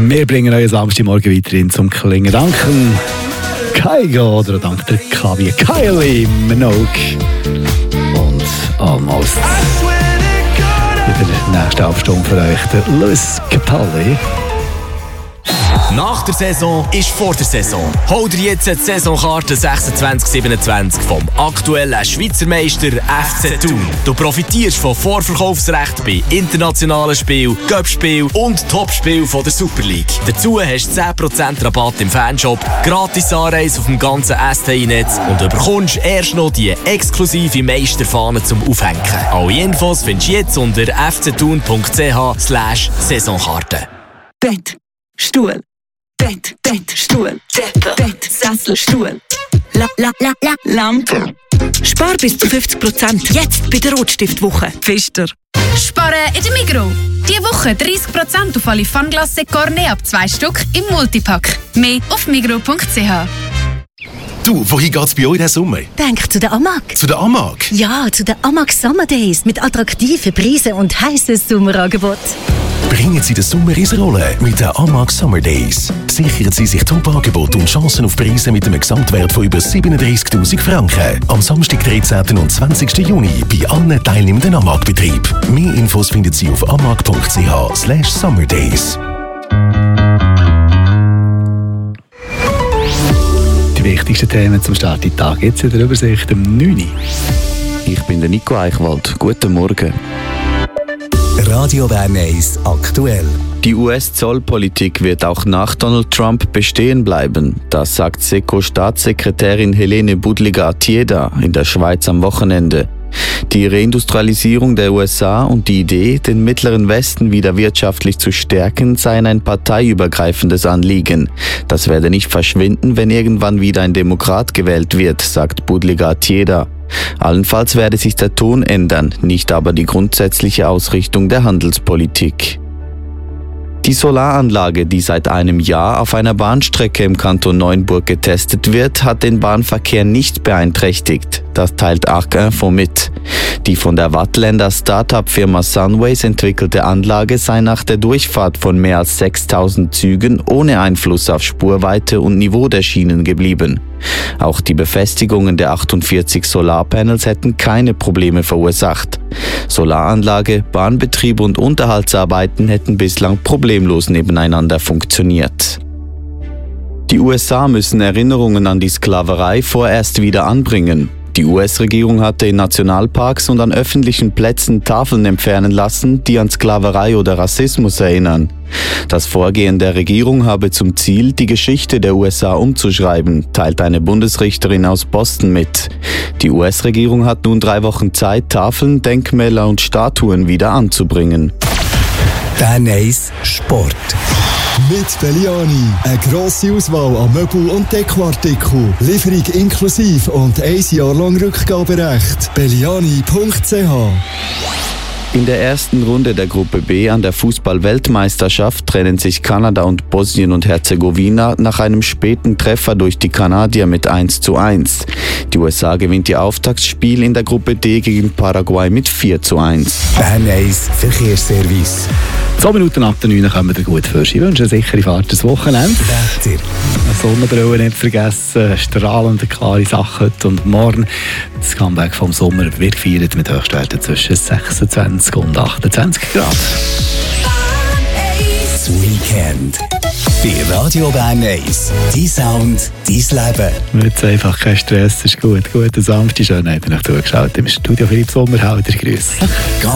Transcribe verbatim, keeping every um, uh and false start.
Wir bringen euch Samstagmorgen weiterhin zum Klingen. Danken Kaigo oder dank der Klavier Kylie Minogue und Almost. In der nächsten Abstunde für euch der Luis Capaldi. Nach der Saison ist vor der Saison. Hol dir jetzt die Saisonkarte sechsundzwanzig siebenundzwanzig vom aktuellen Schweizer Meister F C Thun. Du profitierst von Vorverkaufsrecht bei internationalen Spielen, Cup-Spielen und Topspielen der Super League. Dazu hast du zehn Prozent Rabatt im Fanshop, gratis Anreise auf dem ganzen S T I-Netz und du bekommst erst noch die exklusive Meisterfahne zum Aufhängen. Alle Infos findest du jetzt unter f c thun punkt c h slash Saisonkarte. Bett, Stuhl. Bett, Bett, Stuhl, Decke, Bett, Sessel, Stuhl, la, la, la, la, Lampe. Spar bis zu fünfzig Prozent jetzt bei der Rotstiftwoche. Pfister. Sparen in der Migros. Diese Woche dreißig Prozent auf alle Fanglasse Cornet ab zwei Stück im Multipack. Mehr auf migros punkt c h. Du, wohin geht's bei euch diesen Sommer? Denk zu der Amag. Zu der Amag? Ja, zu der Amag Summer Days mit attraktiven Preisen und heissen Sommerangebot. Bringen Sie den Sommer ins Rollen mit den Amag Summer Days. Sichern Sie sich Top-Angebote und Chancen auf Preise mit einem Gesamtwert von über siebenunddreißigtausend Franken. Am Samstag, dreizehnten und zwanzigsten Juni bei allen teilnehmenden Amag-Betrieben. Mehr Infos finden Sie auf amag punkt c h slash summer days. Die wichtigsten Themen zum Start in den Tag jetzt in der Übersicht um neun Uhr. Ich bin der Nico Eichwald. Guten Morgen. Radio Bern eins aktuell. Die U S-Zollpolitik wird auch nach Donald Trump bestehen bleiben. Das sagt SECO-Staatssekretärin Helene Budliger-Tieda in der Schweiz am Wochenende. Die Reindustrialisierung der U S A und die Idee, den Mittleren Westen wieder wirtschaftlich zu stärken, seien ein parteiübergreifendes Anliegen. Das werde nicht verschwinden, wenn irgendwann wieder ein Demokrat gewählt wird, sagt Budliger-Tieda. Allenfalls werde sich der Ton ändern, nicht aber die grundsätzliche Ausrichtung der Handelspolitik. Die Solaranlage, die seit einem Jahr auf einer Bahnstrecke im Kanton Neuenburg getestet wird, hat den Bahnverkehr nicht beeinträchtigt. Das teilt Arc Info mit. Die von der Wattländer Start-up-Firma Sunways entwickelte Anlage sei nach der Durchfahrt von mehr als sechstausend Zügen ohne Einfluss auf Spurweite und Niveau der Schienen geblieben. Auch die Befestigungen der achtundvierzig Solarpanels hätten keine Probleme verursacht. Solaranlage, Bahnbetrieb und Unterhaltsarbeiten hätten bislang problemlos nebeneinander funktioniert. Die U S A müssen Erinnerungen an die Sklaverei vorerst wieder anbringen. Die U S-Regierung hatte in Nationalparks und an öffentlichen Plätzen Tafeln entfernen lassen, die an Sklaverei oder Rassismus erinnern. Das Vorgehen der Regierung habe zum Ziel, die Geschichte der U S A umzuschreiben, teilt eine Bundesrichterin aus Boston mit. Die U S-Regierung hat nun drei Wochen Zeit, Tafeln, Denkmäler und Statuen wieder anzubringen. Bern eins Sport. Mit Belliani. Eine grosse Auswahl an Möbel- und Dekoartikeln. Lieferung inklusiv und ein Jahr lang Rückgaberecht. belliani punkt c h. In der ersten Runde der Gruppe B an der Fußball-Weltmeisterschaft trennen sich Kanada und Bosnien und Herzegowina nach einem späten Treffer durch die Kanadier mit eins zu eins. Die U S A gewinnt ihr Auftaktspiel in der Gruppe D gegen Paraguay mit vier zu eins. Bern eins Verkehrsservice. Zwei Minuten ab der neun kommen wir gut für. Ich wünsche eine sichere Fahrt das Wochenende. Wetter. Sonnenbrille nicht vergessen, strahlende, klare Sachen heute und morgen. Das Comeback vom Sommer wird gefeiert mit Höchstwerten zwischen sechsundzwanzig und achtundzwanzig Grad. Das Weekend. Bei Radio Bern eins. Dein Sound, dein Leben. Jetzt einfach kein Stress, ist gut. Guten Samstag, schön, habt ihr noch zugeschaut. Im Studio Philipp Sommerhalder, grüß.